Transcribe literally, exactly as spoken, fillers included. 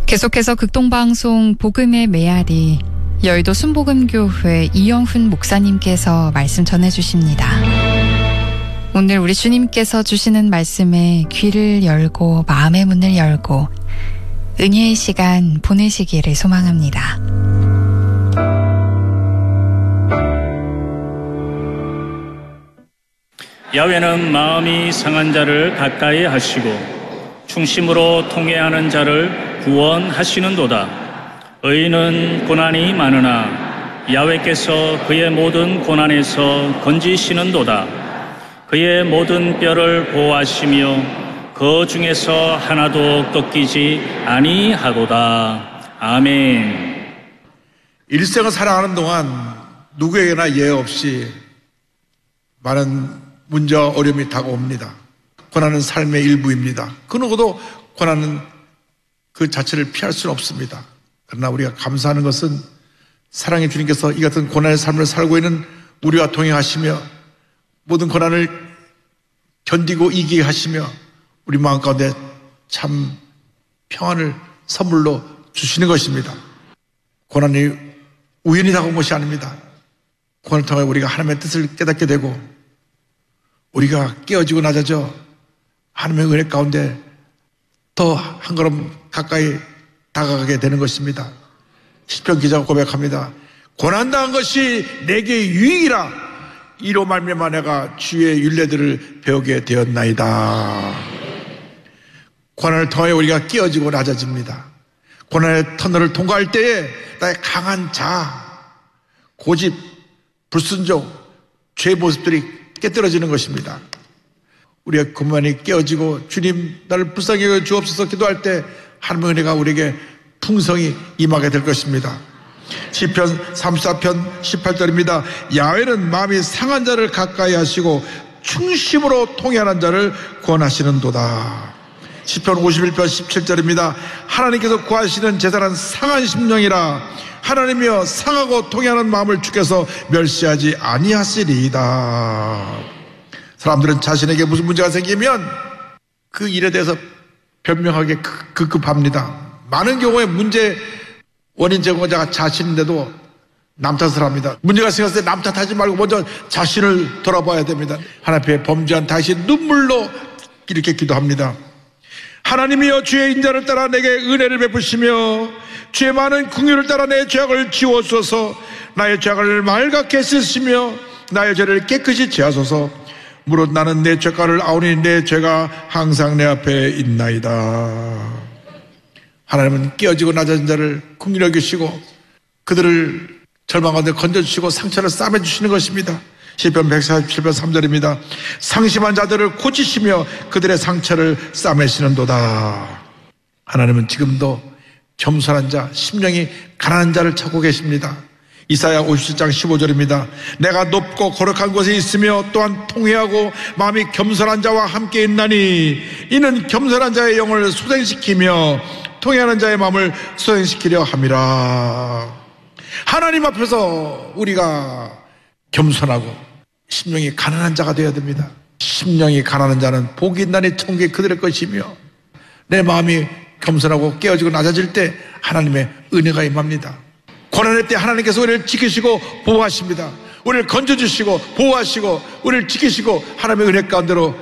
계속해서 극동방송 복음의 메아리, 여의도 순복음교회 이영훈 목사님께서 말씀 전해주십니다. 오늘 우리 주님께서 주시는 말씀에 귀를 열고 마음의 문을 열고 은혜의 시간 보내시기를 소망합니다. 야훼는 마음이 상한 자를 가까이 하시고 충심으로 통회하는 자를 구원하시는도다. 의인은 고난이 많으나 야훼께서 그의 모든 고난에서 건지시는도다. 그의 모든 뼈를 보호하시며 그 중에서 하나도 꺾이지 아니하도다. 아멘. 일생을 살아가는 동안 누구에게나 예외 없이 많은 문제와 어려움이 다가옵니다. 고난은 삶의 일부입니다. 그 누구도 고난은 그 자체를 피할 수는 없습니다. 그러나 우리가 감사하는 것은 사랑의 주님께서 이 같은 고난의 삶을 살고 있는 우리와 동행하시며 모든 고난을 견디고 이기게 하시며 우리 마음 가운데 참 평안을 선물로 주시는 것입니다. 고난이 우연히 다가온 것이 아닙니다. 고난을 통해 우리가 하나님의 뜻을 깨닫게 되고 우리가 깨어지고 낮아져 하나님의 은혜 가운데 더 한 걸음 가까이 다가가게 되는 것입니다. 시편 기자가 고백합니다. 고난당한 것이 내게 유익이라 이로 말미암아 내가 주의 율례들을 배우게 되었나이다. 고난을 통해 우리가 깨어지고 낮아집니다. 고난의 터널을 통과할 때에 나의 강한 자아, 고집, 불순종, 죄의 모습들이 깨뜨려지는 것입니다. 우리가 그만이 깨어지고 주님 나를 불쌍히 여겨 주옵소서 기도할 때 하나님의 은혜가 우리에게 풍성히 임하게 될 것입니다. 시편 삼십사 편 십팔 절입니다. 야훼는 마음이 상한 자를 가까이 하시고 충심으로 통회하는 자를 구원하시는도다. 시편 오십일 편 십칠 절입니다. 하나님께서 구하시는 제사는 상한 심령이라 하나님이여 상하고 통회하는 마음을 주께서 멸시하지 아니하시리이다. 사람들은 자신에게 무슨 문제가 생기면 그 일에 대해서 변명하게 급급합니다. 많은 경우에 문제 원인 제공자가 자신인데도 남 탓을 합니다. 문제가 생겼을 때 남 탓하지 말고 먼저 자신을 돌아봐야 됩니다. 하나님 앞에 범죄한 당신 눈물로 이렇게 기도합니다. 하나님이여 주의 인자를 따라 내게 은혜를 베푸시며 주의 많은 긍휼을 따라 내 죄악을 지워주소서. 나의 죄악을 맑게 씻으시며 나의 죄를 깨끗이 제하소서. 무릇 나는 내 죄가를 아오니 내 죄가 항상 내 앞에 있나이다. 하나님은 깨어지고 낮아진 자를 긍휼히 여기시고 그들을 절망 가운데 건져주시고 상처를 싸매주시는 것입니다. 시편 백사십칠 편 삼 절입니다. 상심한 자들을 고치시며 그들의 상처를 싸매시는도다. 하나님은 지금도 겸손한 자, 심령이 가난한 자를 찾고 계십니다. 이사야 오십칠 장 십오 절입니다. 내가 높고 거룩한 곳에 있으며 또한 통회하고 마음이 겸손한 자와 함께 있나니 이는 겸손한 자의 영을 소생시키며 통회하는 자의 마음을 소생시키려 함이라. 하나님 앞에서 우리가 겸손하고 심령이 가난한 자가 되어야 됩니다. 심령이 가난한 자는 복이 있나니 천국이 그들의 것이며 내 마음이 겸손하고 깨어지고 낮아질 때 하나님의 은혜가 임합니다. 고난의 때 하나님께서 우리를 지키시고 보호하십니다. 우리를 건져주시고 보호하시고 우리를 지키시고 하나님의 은혜 가운데로